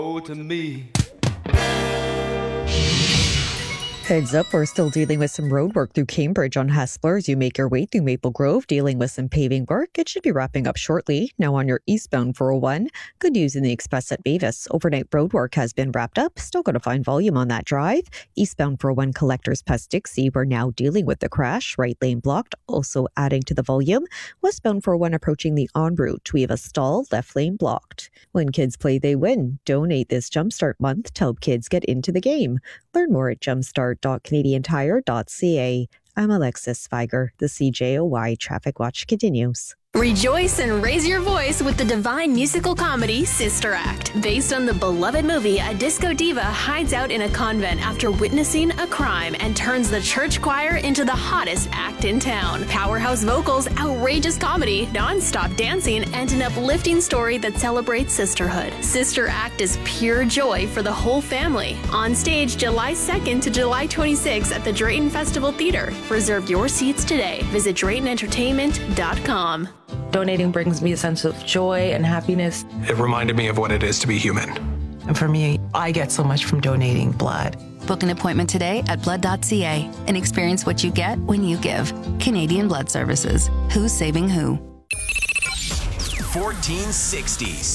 to me. Heads up, we're still dealing with some road work through Cambridge on Hespeler as you make your way through Maple Grove, dealing with some paving work. It should be wrapping up shortly. Now on your eastbound 401, good news in the Express at Mavis. Overnight road work has been wrapped up. Still going to find volume on that drive. Eastbound 401 collectors past Dixie, we're now dealing with the crash. Right lane blocked, also adding to the volume. Westbound 401 approaching the en route. We have a stall, left lane blocked. When kids play, they win. Donate this Jumpstart month to help kids get into the game. Learn more at jumpstart.canadiantire.ca. I'm Alexis Sviger. The CJOY Traffic Watch continues. Rejoice and raise your voice with the divine musical comedy Sister Act. Based on the beloved movie, a disco diva hides out in a convent after witnessing a crime and turns the church choir into the hottest act in town. Powerhouse vocals, outrageous comedy, non-stop dancing, and an uplifting story that celebrates sisterhood. Sister Act is pure joy for the whole family. On stage July 2nd to July 26th at the Drayton Festival Theatre. Reserve your seats today. Visit DraytonEntertainment.com. Donating brings me a sense of joy and happiness. It reminded me of what it is to be human. And for me, I get so much from donating blood. Book an appointment today at blood.ca and experience what you get when you give. Canadian Blood Services. Who's saving who? 1460s.